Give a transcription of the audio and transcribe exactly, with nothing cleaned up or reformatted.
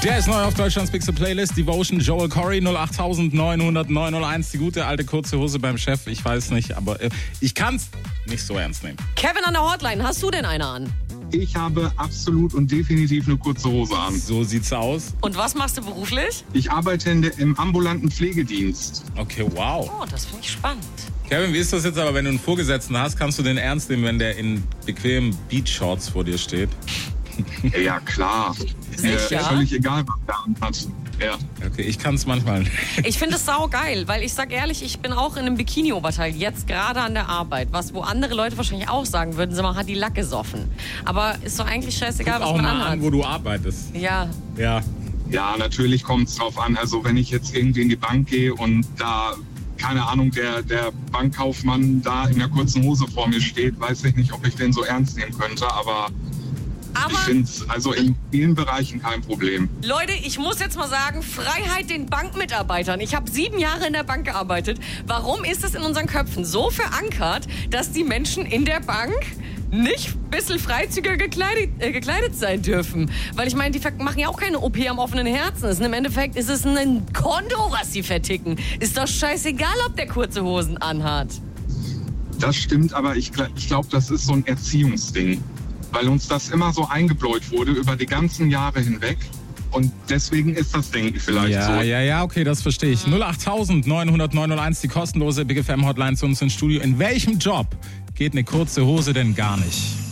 Der ist neu auf Deutschlands Bigste Playlist. Devotion, Joel Corey, null acht neun null null neun null eins. Die gute alte kurze Hose beim Chef. Ich weiß nicht, aber äh, ich kann's nicht so ernst nehmen. Kevin an der Hotline, hast du denn eine an? Ich habe absolut und definitiv eine kurze Hose an. So sieht's aus. Und was machst du beruflich? Ich arbeite in der, im ambulanten Pflegedienst. Okay, wow. Oh, das finde ich spannend. Kevin, wie ist das jetzt aber, wenn du einen Vorgesetzten hast, kannst du den ernst nehmen, wenn der in bequemen Beach-Shorts vor dir steht? Ja, klar. Sicher? Äh, völlig egal, was der anhat. Ja. Okay, ich kann's manchmal nicht. Ich finde es saugeil, weil ich sag ehrlich, ich bin auch in einem Bikini-Oberteil, jetzt gerade an der Arbeit. Was, wo andere Leute wahrscheinlich auch sagen würden, man hat die Lack gesoffen. Aber ist doch eigentlich scheißegal, Guck was auch man mal anhat. an, wo du arbeitest. Ja. Ja. Ja, natürlich kommt es drauf an. Also wenn ich jetzt irgendwie in die Bank gehe und da, keine Ahnung, der, der Bankkaufmann da in der kurzen Hose vor mir steht, weiß ich nicht, ob ich den so ernst nehmen könnte, aber... Aber ich finde es also in vielen Bereichen kein Problem. Leute, ich muss jetzt mal sagen, Freiheit den Bankmitarbeitern. Ich habe sieben Jahre in der Bank gearbeitet. Warum ist es in unseren Köpfen so verankert, dass die Menschen in der Bank nicht ein bisschen freizügiger gekleidet, äh, gekleidet sein dürfen? Weil ich meine, die machen ja auch keine O P am offenen Herzen. Ist, im Endeffekt ist es ein Konto, was sie verticken. Ist doch scheißegal, ob der kurze Hosen anhat. Das stimmt, aber ich, ich glaube, das ist so ein Erziehungsding. Weil uns das immer so eingebläut wurde über die ganzen Jahre hinweg. Und deswegen ist das Denken vielleicht ja, so. Ja, ja, ja, okay, das verstehe ich. null acht neun null null neun null eins, die kostenlose Big F M Hotline zu uns ins Studio. In welchem Job geht eine kurze Hose denn gar nicht?